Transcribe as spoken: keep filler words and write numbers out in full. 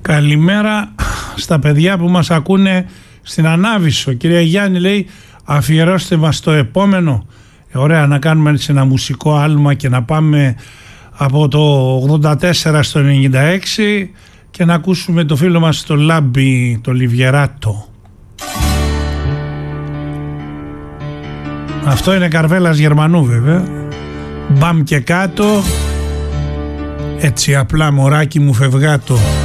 Καλημέρα στα παιδιά που μας ακούνε στην Ανάβησο. Κυρία Γιάννη λέει, αφιερώστε μας το επόμενο. Ε, ωραία, να κάνουμε έτσι ένα μουσικό άλμα και να πάμε από το ογδόντα τέσσερα στο ενενήντα έξι και να ακούσουμε το φίλο μας το Λάμπη, το Λιβιεράτο. Αυτό είναι Καρβέλας Γερμανού βέβαια. Μπαμ και κάτω, έτσι απλά μωράκι μου φευγάτο.